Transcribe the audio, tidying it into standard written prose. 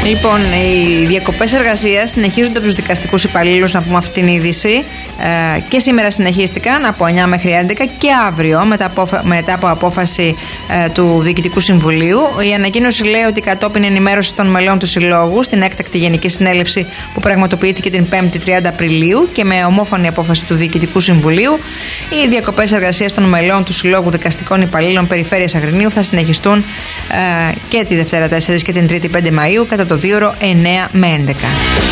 Λοιπόν, οι διακοπές εργασίας συνεχίζονται από τους δικαστικούς υπαλλήλους, να πούμε αυτή την είδηση. Και σήμερα συνεχίστηκαν από 9 μέχρι 11 και αύριο μετά από απόφαση του Διοικητικού Συμβουλίου. Η ανακοίνωση λέει ότι κατόπιν ενημέρωση των μελών του Συλλόγου στην έκτακτη Γενική Συνέλευση που πραγματοποιήθηκε την 5η 30 Απριλίου και με ομόφωνη απόφαση του Διοικητικού Συμβουλίου, οι διακοπές εργασίας των μελών του Συλλόγου Δικαστικών Υπαλλήλων Περιφέρειας Αγρινίου θα συνεχιστούν και τη Δευτέρα 4 και την Τρίτη 5 Μαΐου κατά το 2ωρο 9 με 11.